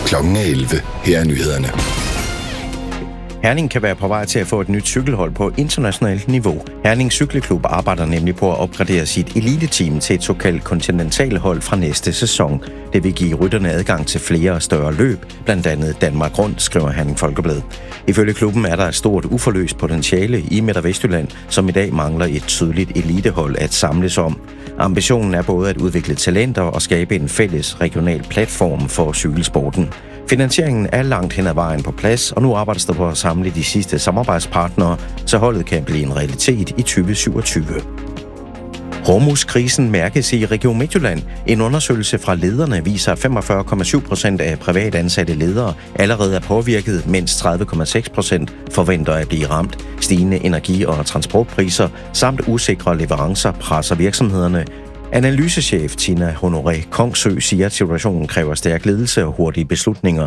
Klokken er 11. Her er nyhederne. Herning kan være på vej til at få et nyt cykelhold på internationalt niveau. Herning Cykelklub arbejder nemlig på at opgradere sit eliteteam til et såkaldt kontinentalhold fra næste sæson. Det vil give rytterne adgang til flere og større løb, blandt andet Danmark Rundt, skriver Herning Folkeblad. Ifølge klubben er der et stort uforløst potentiale i Midt- og Vestjylland, som i dag mangler et tydeligt elitehold at samles om. Ambitionen er både at udvikle talenter og skabe en fælles regional platform for cykelsporten. Finansieringen er langt hen ad vejen på plads, og nu arbejdes der på at samle de sidste samarbejdspartnere, så holdet kan blive en realitet i 2027. Hormuzkrisen mærkes i Region Midtjylland. En undersøgelse fra lederne viser, at 45,7% af privat ansatte ledere allerede er påvirket, mens 30,6% forventer at blive ramt. Stigende energi- og transportpriser samt usikre leverancer presser virksomhederne. Analysechef Tina Honoré Kongsø siger, at situationen kræver stærk ledelse og hurtige beslutninger.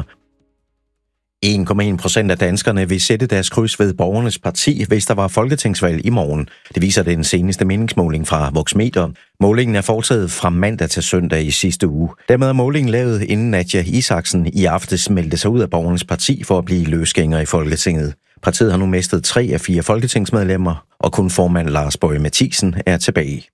1,1% af danskerne vil sætte deres kryds ved Borgernes Parti, hvis der var folketingsvalg i morgen. Det viser den seneste meningsmåling fra Voxmeter. Målingen er foretaget fra mandag til søndag i sidste uge. Dermed er målingen lavet, inden Nadja Isaksen i aftes meldte sig ud af Borgernes Parti for at blive løsgænger i Folketinget. Partiet har nu mistet 3 af 4 folketingsmedlemmer, og kun formand Lars Boje Mathiesen er tilbage.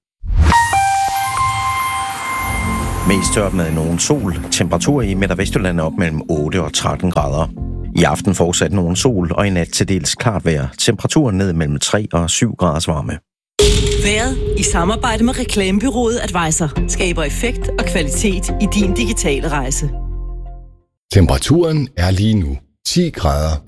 Mest tørt med nogen sol. Temperatur i Midt- og Vestjylland er op mellem 8 og 13 grader. I aften fortsat nogen sol, og i nat til dels klart vejr. Temperaturen ned mellem 3 og 7 graders varme. Været i samarbejde med reklamebureauet Advisor skaber effekt og kvalitet i din digitale rejse. Temperaturen er lige nu 10 grader.